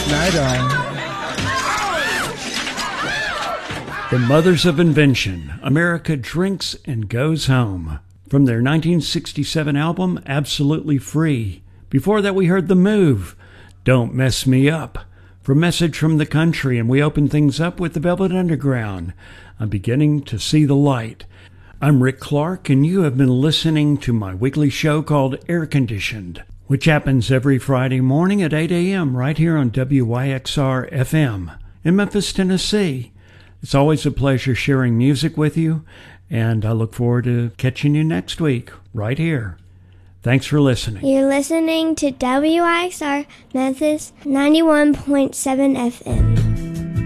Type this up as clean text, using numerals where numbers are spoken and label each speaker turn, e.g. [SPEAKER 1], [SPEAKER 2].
[SPEAKER 1] Night on.
[SPEAKER 2] The Mothers of Invention, America Drinks and Goes Home, from their 1967 album, Absolutely Free. Before that, we heard The Move, Don't Mess Me Up, from Message from the Country, and we opened things up with the Velvet Underground, I'm Beginning to See the Light. I'm Rick Clark, and you have been listening to my weekly show called Air Conditioned, which happens every Friday morning at 8 a.m. right here on WYXR FM in Memphis, Tennessee. It's always a pleasure sharing music with you, and I look forward to catching you next week right here. Thanks for listening.
[SPEAKER 3] You're listening to WYXR Memphis 91.7 FM.